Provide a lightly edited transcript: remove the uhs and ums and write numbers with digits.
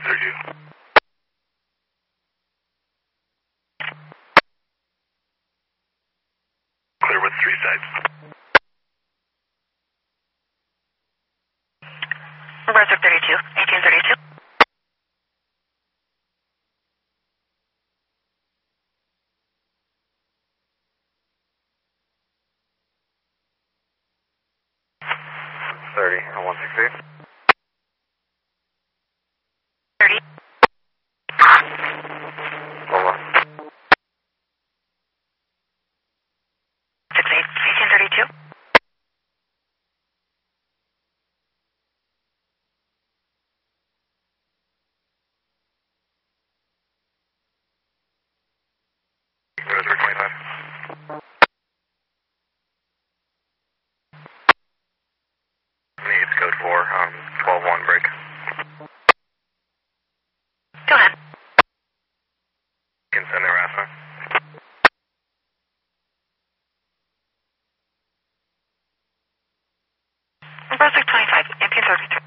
32. Clear with 3 sides. Brunswick 32, 1832. On 168. 30. Lola. 68, 1832. Brunswick 25. Needs code 4, 12-1 break. Go ahead. Can send the harassment. Brunswick 25, 1832.